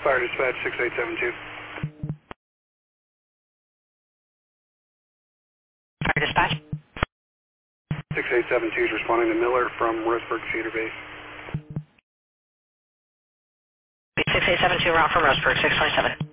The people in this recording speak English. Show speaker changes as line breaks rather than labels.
Fire dispatch 6872.
Fire dispatch.
6872 is responding to Miller from Roseburg Theater Base.
6872, route from Roseburg, 627.